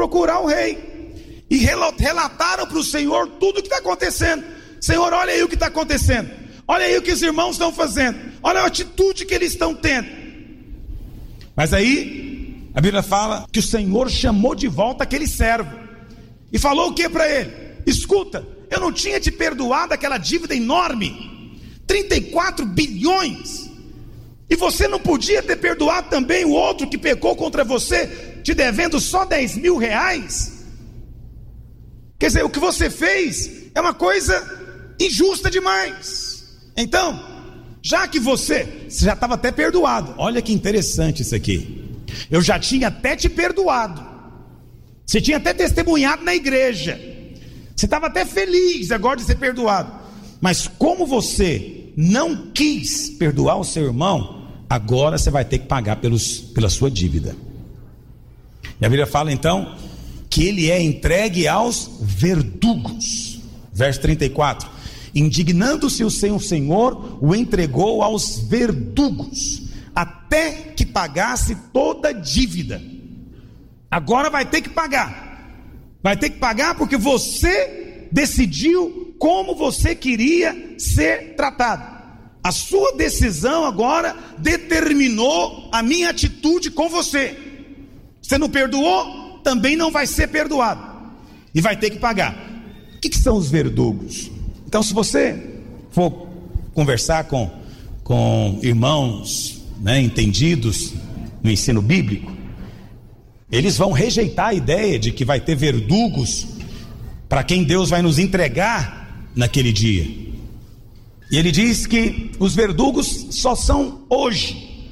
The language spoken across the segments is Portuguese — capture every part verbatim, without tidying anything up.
procurar o rei e relataram para o Senhor tudo o que está acontecendo. Senhor, olha aí o que está acontecendo, olha aí o que os irmãos estão fazendo, olha a atitude que eles estão tendo. Mas aí a Bíblia fala que o Senhor chamou de volta aquele servo e falou o que para ele? Escuta, eu não tinha te perdoado aquela dívida enorme, trinta e quatro bilhões, e você não podia ter perdoado também o outro que pecou contra você, te devendo só dez mil reais? Quer dizer, o que você fez é uma coisa injusta demais. Então, já que você, você já estava até perdoado, olha que interessante isso aqui, eu já tinha até te perdoado, você tinha até testemunhado na igreja, você estava até feliz agora de ser perdoado, mas como você não quis perdoar o seu irmão, agora você vai ter que pagar pelos, pela sua dívida. E a Bíblia fala então que ele é entregue aos verdugos. Verso trinta e quatro: indignando-se o seu senhor, o entregou aos verdugos, até que pagasse toda a dívida. Agora vai ter que pagar, vai ter que pagar porque você decidiu como você queria ser tratado. A sua decisão agora determinou a minha atitude com você. Você não perdoou, também não vai ser perdoado, e vai ter que pagar. O que, que são os verdugos? Então, se você for conversar com, com irmãos, né, entendidos no ensino bíblico, eles vão rejeitar a ideia de que vai ter verdugos para quem Deus vai nos entregar naquele dia. E ele diz que os verdugos só são hoje.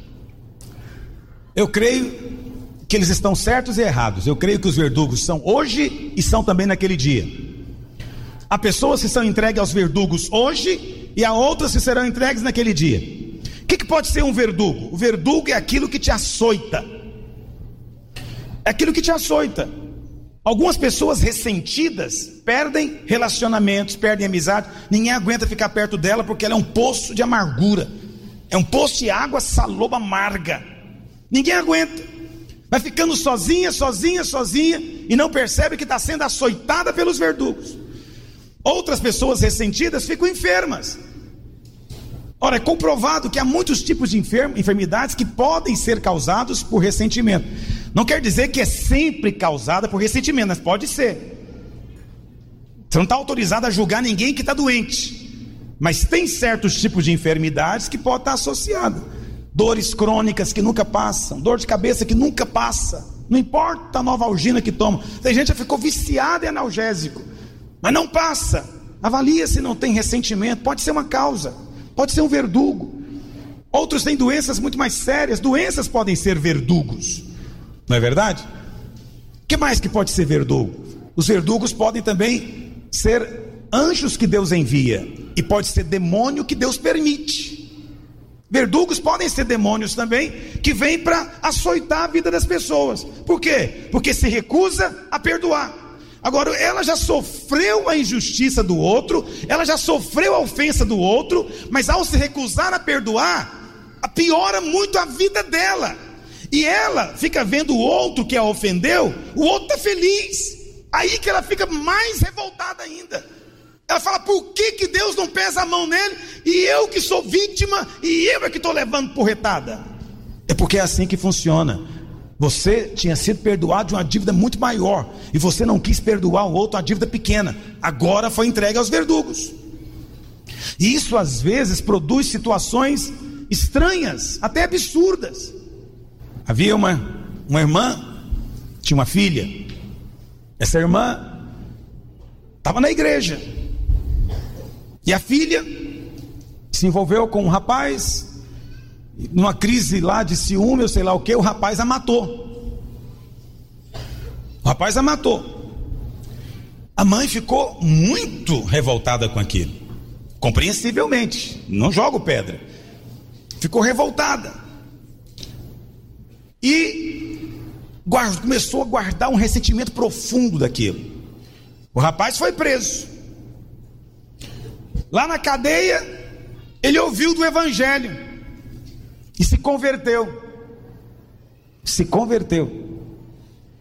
Eu creio que eles estão certos e errados. Eu creio que os verdugos são hoje e são também naquele dia. Há pessoas que são entregues aos verdugos hoje e há outras que serão entregues naquele dia. O que, que pode ser um verdugo? O verdugo é aquilo que te açoita. É aquilo que te açoita. Algumas pessoas ressentidas perdem relacionamentos, perdem amizade. Ninguém aguenta ficar perto dela porque ela é um poço de amargura, é um poço de água saloba amarga. Ninguém aguenta. Vai ficando sozinha, sozinha, sozinha, e não percebe que está sendo açoitada pelos verdugos. Outras pessoas ressentidas ficam enfermas. Ora, é comprovado que há muitos tipos de enfermidades que podem ser causados por ressentimento. Não quer dizer que é sempre causada por ressentimento, mas pode ser. Você não está autorizado a julgar ninguém que está doente, mas tem certos tipos de enfermidades que podem estar associadas. Dores crônicas que nunca passam, dor de cabeça que nunca passa, não importa a novalgina que toma. Tem gente que ficou viciada em analgésico, mas não passa. Avalia se não tem ressentimento, pode ser uma causa, pode ser um verdugo. Outros têm doenças muito mais sérias, doenças podem ser verdugos, não é verdade? O que mais que pode ser verdugo? Os verdugos podem também ser anjos que Deus envia, e pode ser demônio que Deus permite. Verdugos podem ser demônios também, que vêm para açoitar a vida das pessoas. Por quê? Porque se recusa a perdoar. Agora, ela já sofreu a injustiça do outro, ela já sofreu a ofensa do outro, mas ao se recusar a perdoar, piora muito a vida dela. E ela fica vendo o outro que a ofendeu, o outro está feliz. Aí que ela fica mais revoltada ainda. Ela fala, por que que Deus não pesa a mão nele, e eu que sou vítima, e eu é que estou levando porretada? É porque é assim que funciona. Você tinha sido perdoado de uma dívida muito maior, e você não quis perdoar o outro uma dívida pequena, agora foi entregue aos verdugos. E isso às vezes produz situações estranhas, até absurdas. Havia uma, uma irmã, tinha uma filha. Essa irmã estava na igreja, e a filha se envolveu com um rapaz, numa crise lá de ciúme, eu sei lá o que, o rapaz a matou. O rapaz a matou. A mãe ficou muito revoltada com aquilo, compreensivelmente, não jogo pedra. Ficou revoltada. E guarda, começou a guardar um ressentimento profundo daquilo. O rapaz foi preso. Lá na cadeia, ele ouviu do evangelho e se converteu. Se converteu.